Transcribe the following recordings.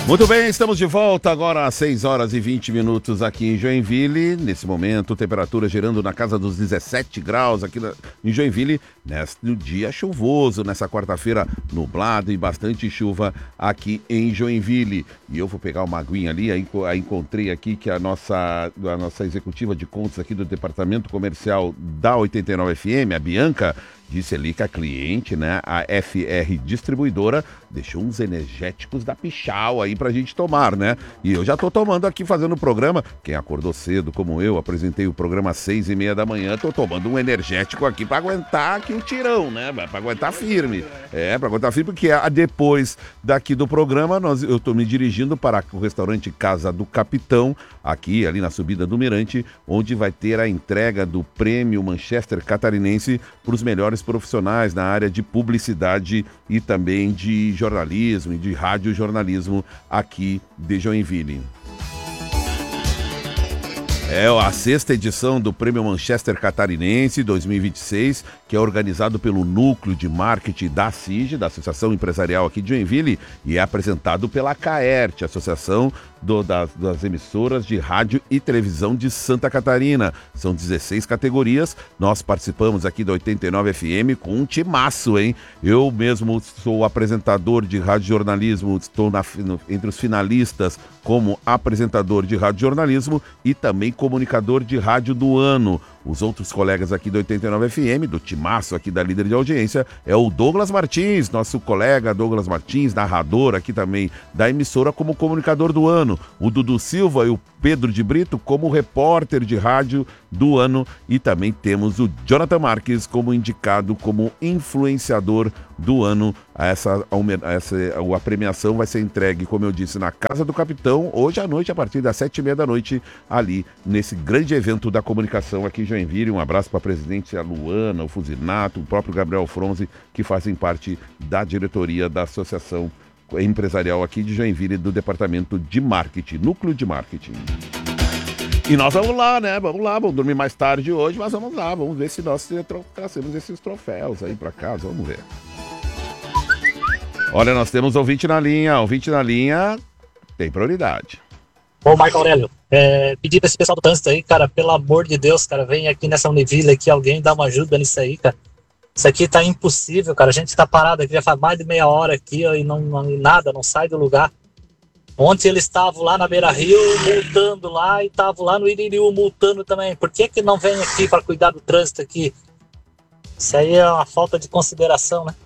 Muito bem, estamos de volta agora às 6 horas e 20 minutos aqui em Joinville. Nesse momento, temperatura girando na casa dos 17 graus aqui em Joinville, no dia chuvoso, nessa quarta-feira nublado e bastante chuva aqui em Joinville. E eu vou pegar uma aguinha ali, aí encontrei aqui que a nossa executiva de contas aqui do departamento comercial da 89 FM, a Bianca, disse ali que a cliente, né, a FR Distribuidora, deixou uns energéticos da Pichau aí pra gente tomar, né? E eu já tô tomando aqui, fazendo o programa. Quem acordou cedo, como eu, apresentei o programa às 6h30 da manhã, tô tomando um energético aqui pra aguentar aqui o tirão, né? Pra aguentar firme. Pra aguentar firme, porque depois daqui do programa, eu tô me dirigindo para o restaurante Casa do Capitão, aqui, ali na subida do Mirante, onde vai ter a entrega do prêmio Manchester Catarinense para os melhores profissionais na área de publicidade e também de jornalismo e de radiojornalismo aqui de Joinville. É a 6ª edição do Prêmio Manchester Catarinense 2026, que é organizado pelo Núcleo de Marketing da CIG, da Associação Empresarial aqui de Joinville, e é apresentado pela CAERT, Associação das Emissoras de Rádio e Televisão de Santa Catarina. São 16 categorias, nós participamos aqui da 89 FM com um timaço, hein? Eu mesmo sou apresentador de radiojornalismo, estou entre os finalistas como apresentador de radiojornalismo e também comunicador de rádio do ano. Os outros colegas aqui do 89 FM, do timaço aqui da líder de audiência, é o Douglas Martins, nosso colega Douglas Martins, narrador aqui também da emissora como comunicador do ano. O Dudu Silva e o Pedro de Brito como repórter de rádio do ano. E também temos o Jonathan Marques como indicado como influenciador do ano. A premiação vai ser entregue, como eu disse, na Casa do Capitão, hoje à noite, a partir das 7h30 da noite, ali nesse grande evento da comunicação aqui em Joinville. Um abraço para a presidente Luana, o Fuzinato, o próprio Gabriel Fronzi, que fazem parte da diretoria da Associação Empresarial aqui de Joinville, do Departamento de Marketing, Núcleo de Marketing. E nós vamos lá, né? Vamos dormir mais tarde hoje, mas vamos lá, vamos ver se nós trazemos esses troféus aí para casa, vamos ver. Olha, nós temos ouvinte na linha tem prioridade. Ô, Marco Aurélio, pedir pra esse pessoal do trânsito aí, cara, pelo amor de Deus, cara, vem aqui nessa Univille aqui, alguém dá uma ajuda nisso aí, cara. Isso aqui tá impossível, cara, a gente tá parado aqui já faz mais de meia hora aqui, ó, e nada, não sai do lugar. Ontem eles estavam lá na Beira-Rio multando lá e estavam lá no Iririú multando também. Por que não vem aqui para cuidar do trânsito aqui? Isso aí é uma falta de consideração, né?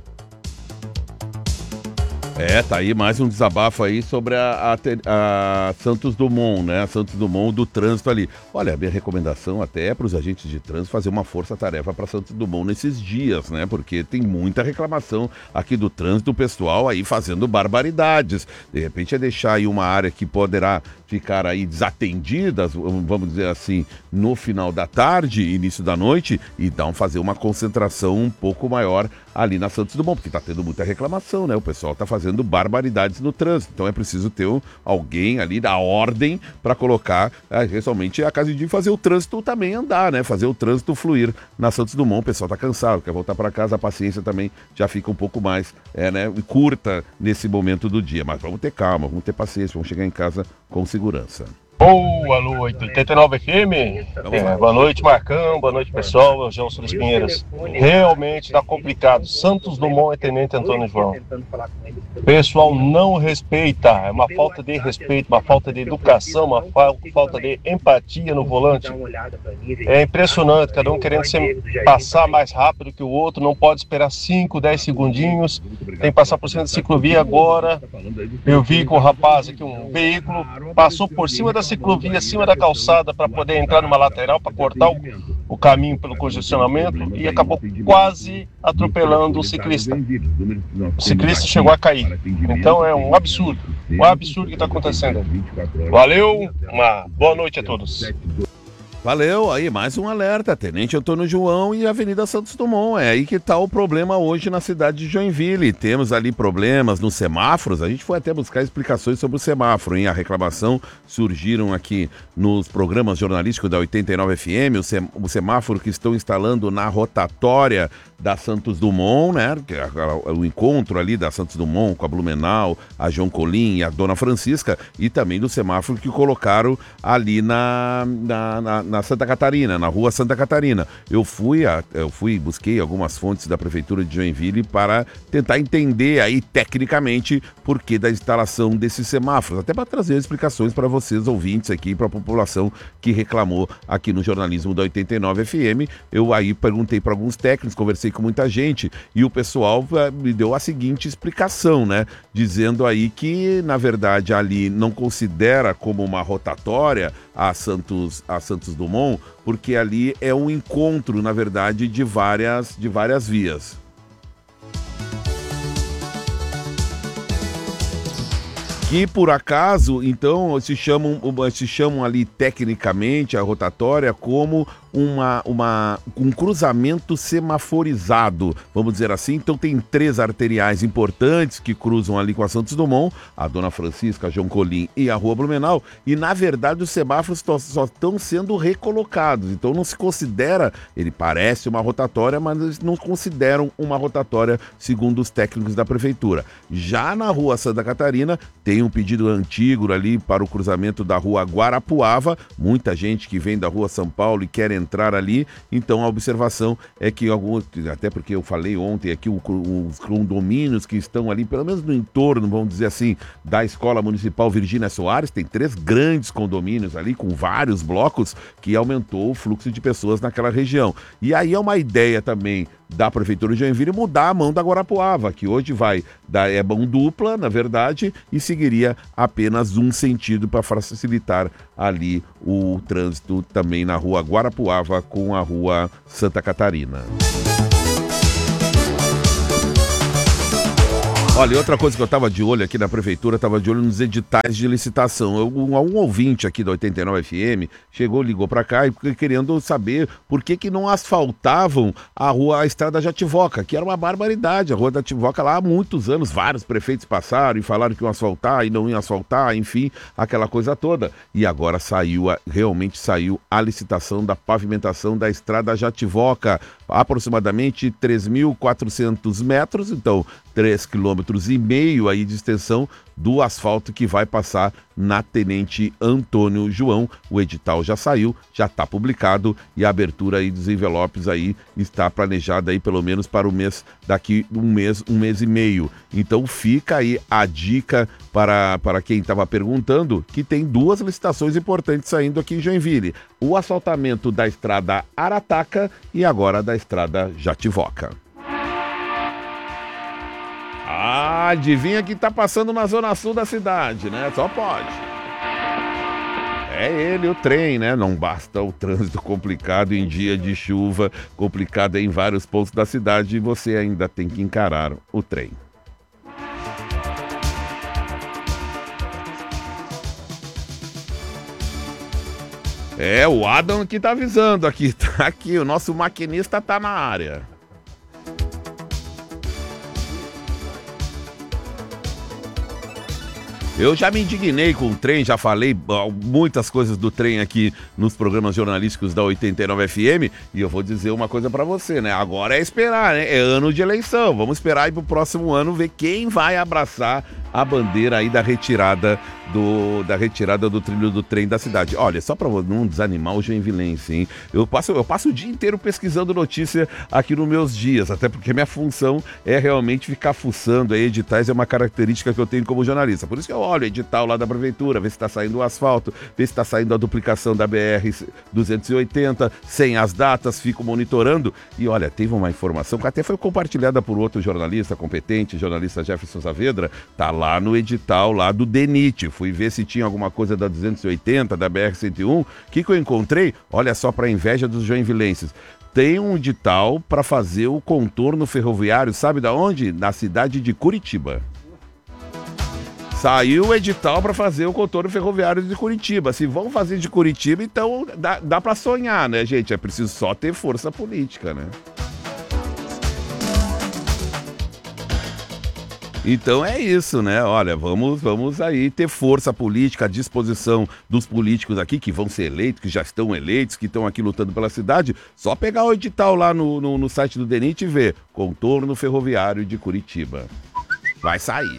Tá aí mais um desabafo aí sobre a Santos Dumont, né? A Santos Dumont do trânsito ali. Olha, a minha recomendação até é para os agentes de trânsito fazer uma força-tarefa para Santos Dumont nesses dias, né? Porque tem muita reclamação aqui do trânsito, o pessoal aí fazendo barbaridades. De repente é deixar aí uma área que poderá ficar aí desatendida, vamos dizer assim, no final da tarde, início da noite, e fazer uma concentração um pouco maior ali na Santos Dumont, porque tá tendo muita reclamação, né? O pessoal tá fazendo barbaridades no trânsito, então é preciso ter alguém ali da ordem para colocar, realmente a casa de fazer o trânsito também andar, né? Fazer o trânsito fluir na Santos Dumont. O pessoal tá cansado, quer voltar para casa, a paciência também já fica um pouco mais, né, curta nesse momento do dia, mas vamos ter calma, vamos ter paciência, vamos chegar em casa com segurança. Boa noite, 89 FM. Boa noite, Marcão. Boa noite, pessoal. É o Gelson das Pinheiras. Realmente tá complicado. Santos Dumont e Tenente Antônio João. O pessoal não respeita. É uma falta de respeito, uma falta de educação, uma falta de empatia no volante. É impressionante, cada um querendo passar mais rápido que o outro. Não pode esperar 5, 10 segundinhos. Tem que passar por cima da ciclovia agora. Eu vi com o rapaz aqui, um veículo passou por cima da ciclovia, acima da calçada, para poder entrar numa lateral, para cortar o caminho pelo congestionamento, e acabou quase atropelando o ciclista. O ciclista chegou a cair. Então é um absurdo que está acontecendo. Valeu, uma boa noite a todos. Valeu, aí mais um alerta, Tenente Antônio João e Avenida Santos Dumont, é aí que está o problema hoje na cidade de Joinville, temos ali problemas nos semáforos, a gente foi até buscar explicações sobre o semáforo, hein? A reclamação surgiram aqui nos programas jornalísticos da 89 FM, o semáforo que estão instalando na rotatória da Santos Dumont, né, que é o encontro ali da Santos Dumont com a Blumenau, a João Colim e a Dona Francisca, e também do semáforo que colocaram ali na Santa Catarina, na rua Santa Catarina. Eu busquei algumas fontes da Prefeitura de Joinville para tentar entender aí tecnicamente por que da instalação desses semáforos, até para trazer explicações para vocês ouvintes aqui, para a população que reclamou aqui no jornalismo da 89 FM. Eu aí perguntei para alguns técnicos, conversei com muita gente e o pessoal me deu a seguinte explicação, né? Dizendo aí que, na verdade, ali não considera como uma rotatória a Santos Dumont, porque ali é um encontro, na verdade, de várias vias. Que por acaso, então, se chamam ali tecnicamente a rotatória como um cruzamento semaforizado, vamos dizer assim. Então tem 3 arteriais importantes que cruzam ali com a Santos Dumont, a Dona Francisca, a João Colim e a Rua Blumenau, e na verdade os semáforos só estão sendo recolocados, então não se considera, ele parece uma rotatória, mas eles não consideram uma rotatória segundo os técnicos da Prefeitura. Já na Rua Santa Catarina tem um pedido antigo ali para o cruzamento da Rua Guarapuava, muita gente que vem da Rua São Paulo e quer entrar ali, então a observação é que até porque eu falei ontem aqui, os condomínios que estão ali, pelo menos no entorno, vamos dizer assim, da Escola Municipal Virgínia Soares, tem 3 grandes condomínios ali com vários blocos, que aumentou o fluxo de pessoas naquela região. E aí é uma ideia também da Prefeitura de Joinville mudar a mão da Guarapuava, que hoje é mão dupla, na verdade, e seguiria apenas um sentido para facilitar ali o trânsito também na Rua Guarapuava com a Rua Santa Catarina. Olha, e outra coisa que eu estava de olho aqui na Prefeitura, estava de olho nos editais de licitação. Um ouvinte aqui da 89 FM ligou para cá e querendo saber por que não asfaltavam a Estrada Jativoca, que era uma barbaridade. A Rua da Jativoca lá há muitos anos, vários prefeitos passaram e falaram que iam asfaltar e não iam asfaltar, enfim, aquela coisa toda. E agora realmente saiu a licitação da pavimentação da Estrada Jativoca, aproximadamente 3.400 metros, então 3,5 km aí de extensão do asfalto que vai passar na Tenente Antônio João. O edital já saiu, já está publicado e a abertura aí dos envelopes aí está planejada aí pelo menos para o mês, daqui um mês e meio. Então fica aí a dica para quem estava perguntando, que tem 2 licitações importantes saindo aqui em Joinville. O asfaltamento da estrada Arataca e agora da estrada Jativoca. Adivinha quem tá passando na zona sul da cidade, né? Só pode. É ele, o trem, né? Não basta o trânsito complicado em dia de chuva, complicado em vários pontos da cidade, e você ainda tem que encarar o trem. É, o Adam que tá avisando aqui, tá aqui, o nosso maquinista tá na área. Eu já me indignei com o trem, já falei muitas coisas do trem aqui nos programas jornalísticos da 89 FM, e eu vou dizer uma coisa pra você, né? Agora é esperar, né? É ano de eleição, vamos esperar aí pro próximo ano ver quem vai abraçar a bandeira aí da retirada do trilho do trem da cidade. Olha, só para não desanimar o joinvilense, hein? Eu passo o dia inteiro pesquisando notícia aqui nos meus dias, até porque minha função é realmente ficar fuçando aí editais, é uma característica que eu tenho como jornalista. Por isso que eu olho o edital lá da prefeitura, ver se está saindo o asfalto, ver se está saindo a duplicação da BR-280, sem as datas, fico monitorando. E olha, teve uma informação que até foi compartilhada por outro jornalista competente, jornalista Jefferson Saavedra, tá lá no edital lá do DENIT. Fui ver se tinha alguma coisa da 280, da BR-101. O que eu encontrei? Olha só, para inveja dos joinvilenses. Tem um edital para fazer o contorno ferroviário, sabe da onde? Na cidade de Curitiba. Saiu o edital para fazer o contorno ferroviário de Curitiba. Se vão fazer de Curitiba, então dá para sonhar, né, gente? É preciso só ter força política, né? Então é isso, né? Olha, vamos aí ter força política à disposição dos políticos aqui que vão ser eleitos, que já estão eleitos, que estão aqui lutando pela cidade. Só pegar o edital lá no site do DENIT e ver contorno ferroviário de Curitiba. Vai sair.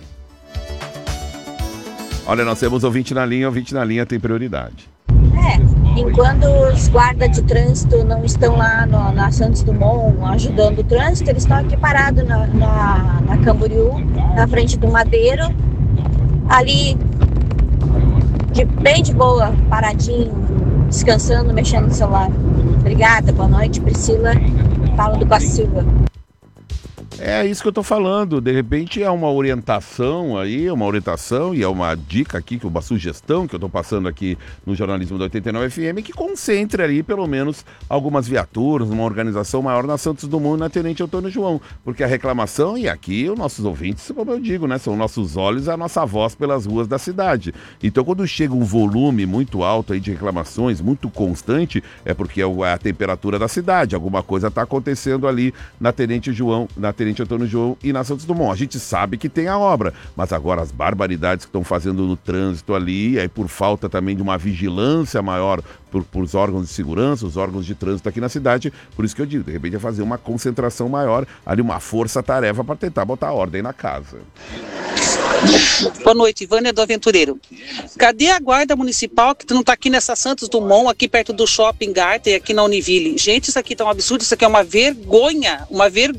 Olha, nós temos ouvinte na linha tem prioridade. Enquanto os guardas de trânsito não estão lá na Santos Dumont ajudando o trânsito, eles estão aqui parados na Camboriú, na frente do Madeiro, ali bem de boa, paradinho, descansando, mexendo no celular. Obrigada, boa noite, Priscila, falando com a Silva. É isso que eu tô falando, de repente é uma orientação aí, e é uma dica aqui, uma sugestão que eu tô passando aqui no jornalismo da 89 FM, que concentre ali pelo menos algumas viaturas, uma organização maior na Santos Dumont e na Tenente Antônio João, porque a reclamação, e aqui os nossos ouvintes, como eu digo, né, são nossos olhos, a nossa voz pelas ruas da cidade. Então quando chega um volume muito alto aí de reclamações, muito constante, é porque é a temperatura da cidade, alguma coisa tá acontecendo ali na Tenente Antônio João e na Santos Dumont. A gente sabe que tem a obra, mas agora as barbaridades que estão fazendo no trânsito ali, aí por falta também de uma vigilância maior por os órgãos de segurança, os órgãos de trânsito aqui na cidade, por isso que eu digo, de repente é fazer uma concentração maior, ali uma força-tarefa para tentar botar ordem na casa. Boa noite, Vânia do Aventureiro. Cadê a guarda municipal que não está aqui nessa Santos Dumont, aqui perto do Shopping Garten, aqui na Univille? Gente, isso aqui tá um absurdo, isso aqui é uma vergonha,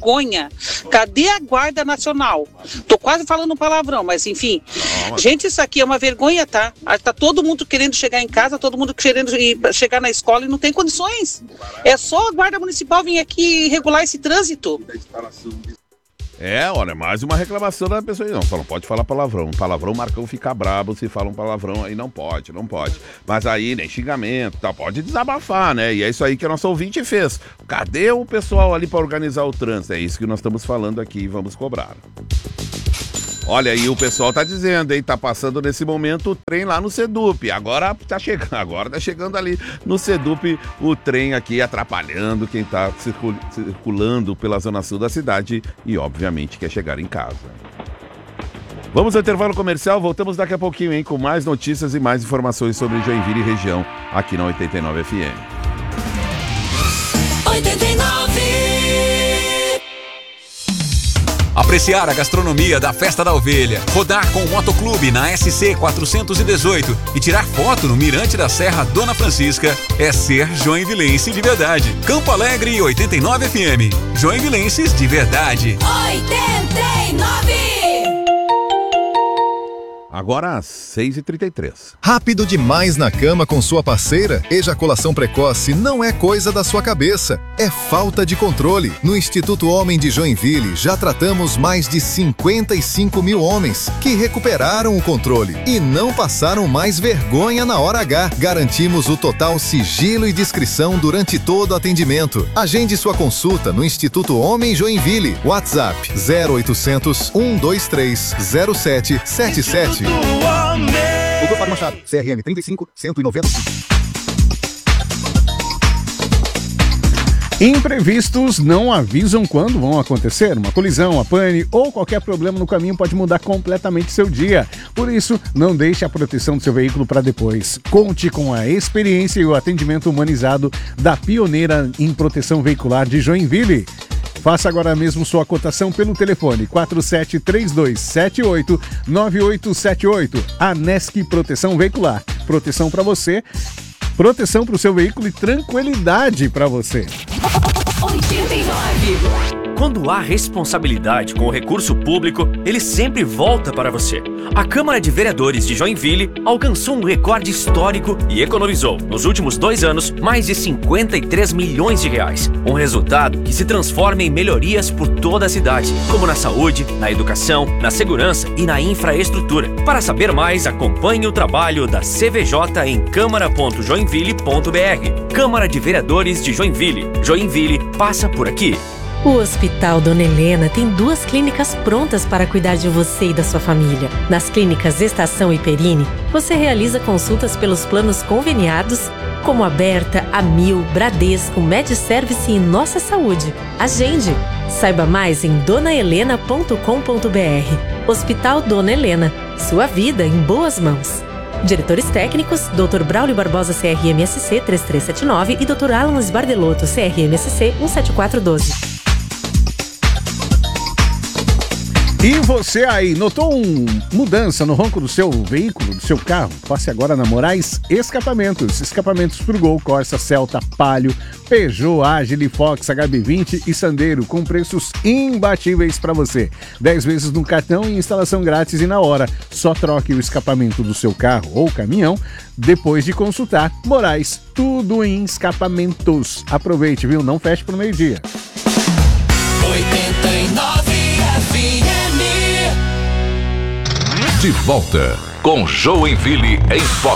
Cadê a guarda nacional? Tô quase falando um palavrão, mas enfim. Gente, isso aqui é uma vergonha, tá? Tá todo mundo querendo chegar em casa, todo mundo querendo chegar na escola e não tem condições. É só a guarda municipal vir aqui regular esse trânsito. Olha, mais uma reclamação da pessoa. Não, só não pode falar palavrão. Palavrão, o Marcão fica brabo se fala um palavrão, aí não pode. Mas aí, nem xingamento, tá, pode desabafar, né? E é isso aí que a nossa ouvinte fez. Cadê o pessoal ali para organizar o trânsito? É isso que nós estamos falando aqui e vamos cobrar. Olha aí, o pessoal tá dizendo, hein? Tá passando nesse momento o trem lá no Sedup. Agora tá chegando ali no Sedup o trem aqui atrapalhando quem tá circulando pela zona sul da cidade e, obviamente, quer chegar em casa. Vamos ao intervalo comercial, voltamos daqui a pouquinho, hein? Com mais notícias e mais informações sobre Joinville e região aqui na 89 FM. 89. Apreciar a gastronomia da Festa da Ovelha, rodar com o Motoclube na SC 418 e tirar foto no Mirante da Serra Dona Francisca é ser joinvilense de verdade. Campo Alegre 89 FM. Joinvilenses de verdade. 89. Agora às 6h33. Rápido demais na cama com sua parceira? Ejaculação precoce não é coisa da sua cabeça, é falta de controle. No Instituto Homem de Joinville já tratamos mais de 55 mil homens que recuperaram o controle e não passaram mais vergonha na hora H. Garantimos o total sigilo e discrição durante todo o atendimento. Agende sua consulta no Instituto Homem Joinville. WhatsApp 0800 123 0777. Doutor Fábio Machado, CRM 35-195. Imprevistos não avisam quando vão acontecer. Uma colisão, uma pane ou qualquer problema no caminho pode mudar completamente seu dia. Por isso, não deixe a proteção do seu veículo para depois. Conte com a experiência e o atendimento humanizado da pioneira em proteção veicular de Joinville. Faça agora mesmo sua cotação pelo telefone 4732789878. Anesc Proteção Veicular. Proteção para você, proteção para o seu veículo e tranquilidade para você. 89. Quando há responsabilidade com o recurso público, ele sempre volta para você. A Câmara de Vereadores de Joinville alcançou um recorde histórico e economizou, nos últimos 2 anos, mais de 53 milhões de reais. Um resultado que se transforma em melhorias por toda a cidade, como na saúde, na educação, na segurança e na infraestrutura. Para saber mais, acompanhe o trabalho da CVJ em câmara.joinville.br. Câmara de Vereadores de Joinville. Joinville passa por aqui. O Hospital Dona Helena tem 2 clínicas prontas para cuidar de você e da sua família. Nas clínicas Estação e Perini, você realiza consultas pelos planos conveniados, como Aberta, Amil, Bradesco, MedService e Nossa Saúde. Agende! Saiba mais em donahelena.com.br. Hospital Dona Helena. Sua vida em boas mãos. Diretores técnicos, Dr. Braulio Barbosa, CRMSC 3379 e Dr. Alan Sbardelotto, CRMSC 17412. E você aí, notou mudança no ronco do seu veículo, do seu carro? Passe agora na Moraes Escapamentos. Escapamentos para o Gol, Corsa, Celta, Palio, Peugeot, Agile, Fox, HB20 e Sandero, com preços imbatíveis para você. 10 vezes no cartão e instalação grátis e na hora. Só troque o escapamento do seu carro ou caminhão depois de consultar. Moraes, tudo em escapamentos. Aproveite, viu? Não feche pro meio-dia. 89 FM. De volta com Joinville em Foco.